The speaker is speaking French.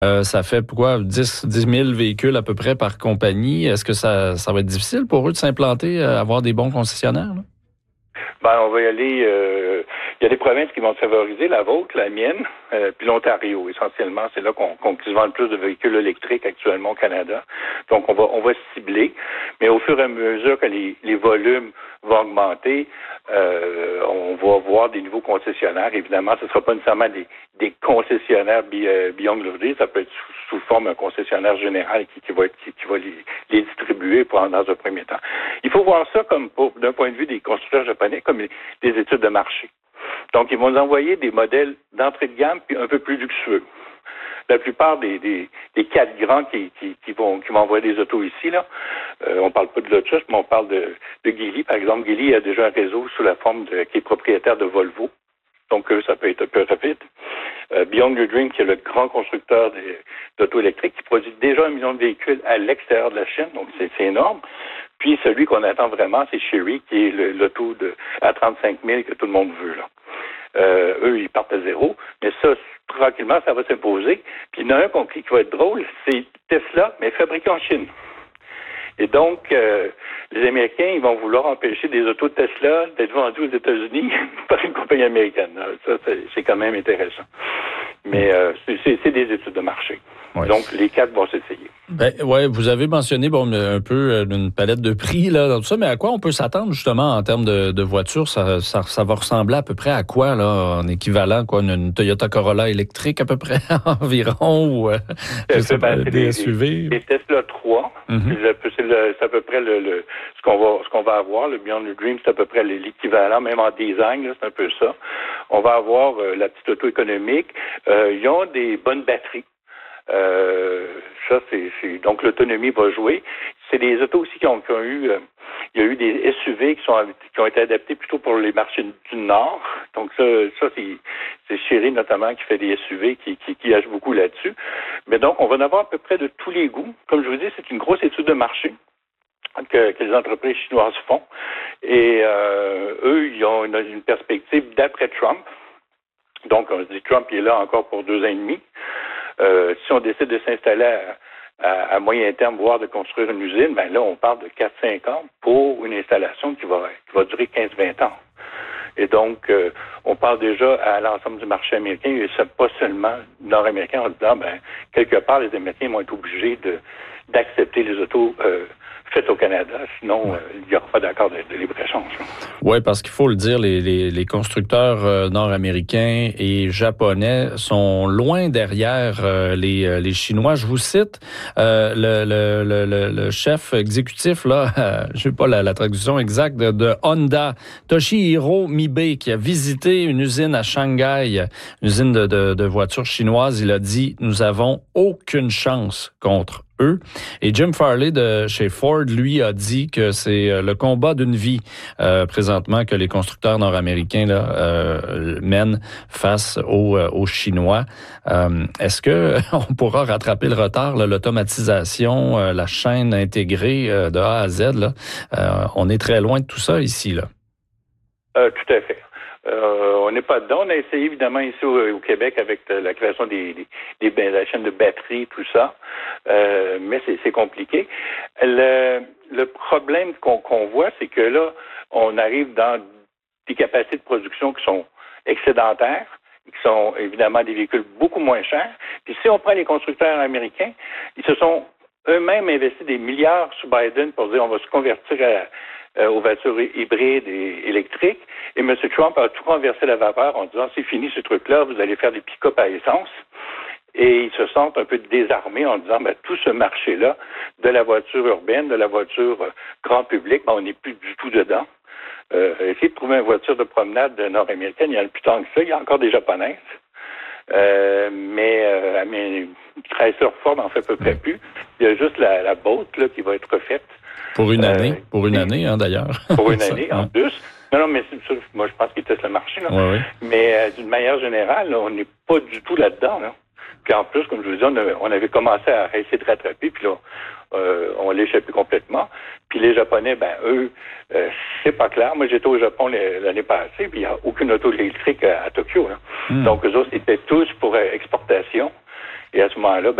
Ça fait pourquoi 10 000 véhicules à peu près par compagnie. Est-ce que ça va être difficile pour eux de s'implanter, avoir des bons concessionnaires, là? On va y aller. Il y a des provinces qui vont favoriser, la vôtre, la mienne, puis l'Ontario essentiellement. C'est là qu'on se vend le plus de véhicules électriques actuellement au Canada. Donc on va cibler, mais au fur et à mesure que les volumes vont augmenter, on va avoir des nouveaux concessionnaires. Évidemment, ce ne sera pas nécessairement des concessionnaires Beyond Loaded, ça peut être sous forme d'un concessionnaire général qui va les distribuer dans un premier temps. Il faut voir ça comme d'un point de vue des constructeurs japonais comme des études de marché. Donc, ils vont nous envoyer des modèles d'entrée de gamme puis un peu plus luxueux. La plupart des quatre grands qui vont envoyer des autos ici, là, on parle pas de Lotus, mais on parle de Geely. Par exemple, Geely a déjà un réseau sous la forme qui est propriétaire de Volvo. Donc, ça peut être un peu rapide. Beyond Your Dream, qui est le grand constructeur d'auto électriques, qui produit déjà 1 million de véhicules à l'extérieur de la Chine. Donc, c'est énorme. Puis, celui qu'on attend vraiment, c'est Chery, qui est l'auto à 35 000 que tout le monde veut, là. Eux, ils partent à zéro. Mais ça, tranquillement, ça va s'imposer. Puis, il y en a un qui va être drôle, c'est Tesla, mais fabriqué en Chine. Et donc, les Américains, ils vont vouloir empêcher des autos de Tesla d'être vendues aux États-Unis par une compagnie américaine. Ça, c'est quand même intéressant. Mais c'est des études de marché. Ouais. Donc, les quatre vont s'essayer. Vous avez mentionné un peu une palette de prix là, dans tout ça, mais à quoi on peut s'attendre justement en termes de voitures? Ça va ressembler à peu près à quoi, là, en équivalent, quoi, une Toyota Corolla électrique à peu près environ, ou des SUV? Des Tesla 3, c'est à peu près ce qu'on va avoir. Le Beyond Your Dream, c'est à peu près l'équivalent, même en design, là, c'est un peu ça. On va avoir la petite auto économique. Ils ont des bonnes batteries. Donc l'autonomie va jouer. C'est des autos aussi qui ont eu, il y a eu des SUV qui ont été adaptés plutôt pour les marchés du Nord. Donc ça c'est Chery notamment qui fait des SUV qui agit beaucoup là-dessus. Mais donc on va en avoir à peu près de tous les goûts. Comme je vous dis, c'est une grosse étude de marché que les entreprises chinoises font. Et eux, ils ont une perspective d'après Trump. Donc on se dit Trump il est là encore pour 2 ans et demi. Si on décide de s'installer à moyen terme, voire de construire une usine, ben là, on parle de 4-5 ans pour une installation qui va durer 15-20 ans. Et donc, on parle déjà à l'ensemble du marché américain, et c'est pas seulement nord-américain, en disant, quelque part, les Américains vont être obligés d'accepter les autos faites au Canada, sinon il n'y aura pas d'accord de libre-échange. Oui, parce qu'il faut le dire, les constructeurs nord-américains et japonais sont loin derrière les Chinois. Je vous cite le chef exécutif, là, je sais pas la traduction exacte, de Honda, Toshihiro Mibe, qui a visité une usine à Shanghai, une usine de voitures chinoises. Il a dit, nous avons aucune chance contre eux. Et Jim Farley de chez Ford, lui, a dit que c'est le combat d'une vie présentement que les constructeurs nord-américains mènent face aux Chinois. Est-ce que on pourra rattraper le retard, là, l'automatisation, la chaîne intégrée de A à Z? Là, on est très loin de tout ça ici, là. Tout à fait. On n'est pas dedans. On a essayé évidemment ici au Québec avec la création la chaîne de batterie, tout ça. Mais c'est compliqué. Le problème qu'on voit, c'est que là, on arrive dans des capacités de production qui sont excédentaires, qui sont évidemment des véhicules beaucoup moins chers. Puis si on prend les constructeurs américains, ils se sont eux-mêmes investis des milliards sous Biden pour dire on va se convertir aux voitures hybrides et électriques. Et M. Trump a tout renversé la vapeur en disant c'est fini ce truc-là, vous allez faire des pick-up à essence. Et ils se sentent un peu désarmés en disant tout ce marché-là de la voiture urbaine, de la voiture grand public, on n'est plus du tout dedans. Essayer de trouver une voiture de promenade nord-américaine, il y en a plus tant que ça, il y a encore des japonaises. Mais Chrysler Ford en fait à peu près plus. Il y a juste la Bolt là, qui va être refaite. Pour une année, d'ailleurs. Pour une année, en plus. Non, mais c'est sûr, moi je pense qu'ils testent le marché. Là. Oui. Mais d'une manière générale, là, on n'est pas du tout là-dedans. Là. Puis en plus, comme je vous dis, on avait commencé à essayer de rattraper, puis là, on l'échappait complètement. Puis les Japonais, eux, c'est pas clair. Moi, j'étais au Japon l'année passée, puis il n'y a aucune auto électrique à Tokyo. Là. Donc, eux autres, c'était tous pour exportation. Et à ce moment-là,